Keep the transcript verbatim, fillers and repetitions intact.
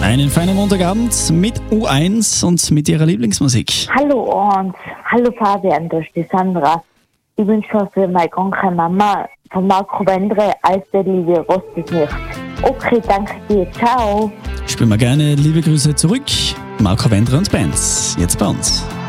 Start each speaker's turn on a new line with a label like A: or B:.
A: Einen feinen Montagabend mit U eins und mit ihrer Lieblingsmusik.
B: Hallo und hallo Fabian, das ist die Sandra. Ich wünsche mir für meine kranke Mama von Marco Wendre Alte Liebe rostet nicht. Okay, danke dir, ciao.
A: Spielen wir gerne liebe Grüße zurück. Marco Wendre und Bands, jetzt bei uns.